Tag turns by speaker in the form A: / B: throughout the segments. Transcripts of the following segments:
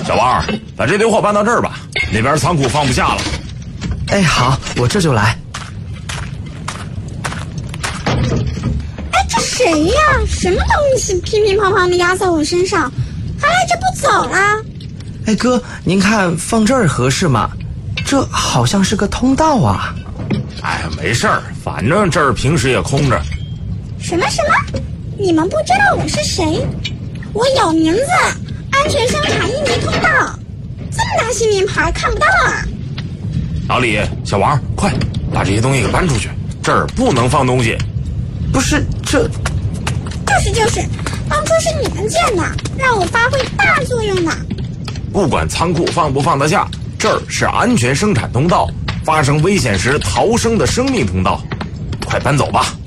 A: 小王，把这堆货搬到这儿吧，那边仓库放不下了。
B: 哎，好，我这就来。
C: 哎，这谁呀？什么东西乒乒乓乓的压在我身上，还赖着不走啦？
B: 哎哥，您看放这儿合适吗？这好像是个通道啊。
A: 哎，没事儿，反正这儿平时也空着。
C: 什么？你们不知道我是谁？我有名字，安全生产应急通道。这么大新名牌看不到啊！
A: 老李，小王，快把这些东西给搬出去，这儿不能放东西。
B: 不是，这
C: 就是，当初是你们建的，让我发挥大作用呢。
A: 不管仓库放不放得下，这儿是安全生产通道，发生危险时逃生的生命通道。快搬走吧。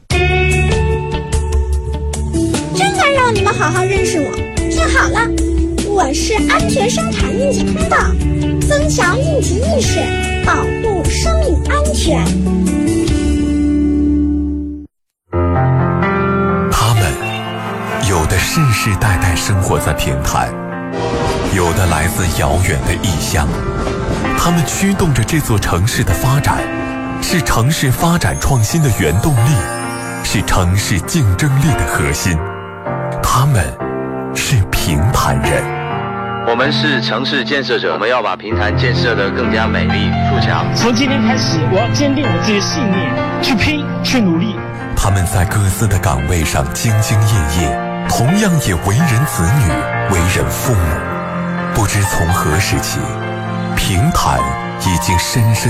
C: 真该让你们好好认识我。听好了，我是安全生产应急通道，增强应急意识，保护生命安全。
D: 他们有的世世代代生活在平潭，有的来自遥远的异乡，他们驱动着这座城市的发展，是城市发展创新的原动力，是城市竞争力的核心。他们是平潭人。
E: 我们是城市建设者，我们要把平潭建设得更加美丽富强。
F: 从今天开始，我要坚定我自己的信念，去拼，去努力。
D: 他们在各自的岗位上兢兢业业，同样也为人子女，为人父母。不知从何时起，平潭已经深深